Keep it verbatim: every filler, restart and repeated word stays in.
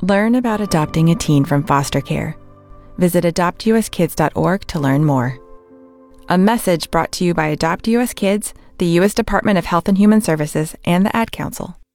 Learn about adopting a teen from foster care. Visit adopt u s kids dot org to learn more. A message brought to you by Adopt U S Kids, the U S Department of Health and Human Services, and the Ad Council.